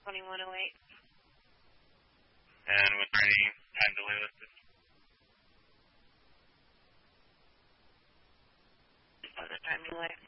2108. And was there any time delay listed? What was the time delay?